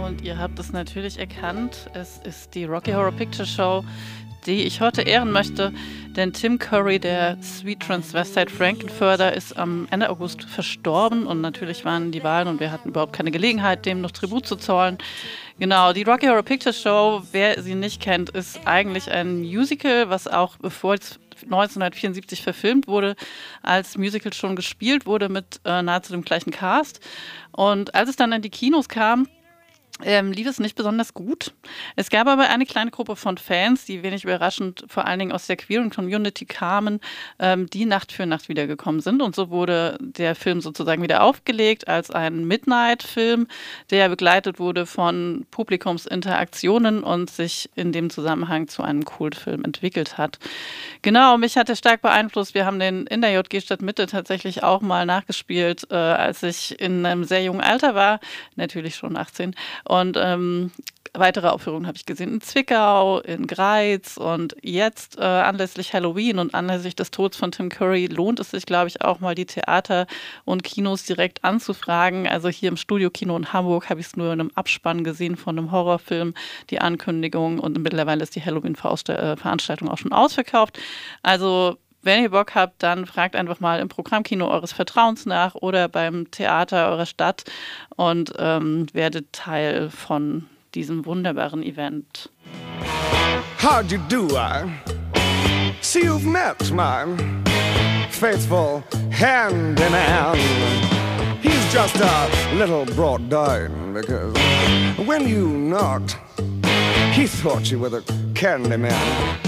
Und ihr habt es natürlich erkannt, es ist die Rocky Horror Picture Show, die ich heute ehren möchte, denn Tim Curry, der Sweet Transvestite Frankenfurter, ist am Ende August verstorben und natürlich waren die Wahlen und wir hatten überhaupt keine Gelegenheit, dem noch Tribut zu zollen. Genau, die Rocky Horror Picture Show, wer sie nicht kennt, ist eigentlich ein Musical, was auch bevor es 1974 verfilmt wurde, als Musical schon gespielt wurde mit nahezu dem gleichen Cast. Und als es dann in die Kinos kam, lief es nicht besonders gut. Es gab aber eine kleine Gruppe von Fans, die wenig überraschend vor allen Dingen aus der queeren Community kamen, die Nacht für Nacht wiedergekommen sind. Und so wurde der Film sozusagen wieder aufgelegt als ein Midnight-Film, der begleitet wurde von Publikumsinteraktionen und sich in dem Zusammenhang zu einem Kultfilm entwickelt hat. Genau, mich hat er stark beeinflusst. Wir haben den in der JG Stadtmitte tatsächlich auch mal nachgespielt, als ich in einem sehr jungen Alter war, natürlich schon 18. Und weitere Aufführungen habe ich gesehen in Zwickau, in Greiz und jetzt anlässlich Halloween und anlässlich des Todes von Tim Curry lohnt es sich, glaube ich, auch mal die Theater und Kinos direkt anzufragen. Also hier im Studio-Kino in Hamburg habe ich es nur in einem Abspann gesehen von einem Horrorfilm, die Ankündigung, und mittlerweile ist die Halloween-Veranstaltung auch schon ausverkauft. Also wenn ihr Bock habt, dann fragt einfach mal im Programmkino eures Vertrauens nach oder beim Theater eurer Stadt und werdet Teil von diesem wunderbaren Event. How'd you do? I see you've met my faithful hand in hand. He's just a little brought down because when you knocked, he thought you were the candy man.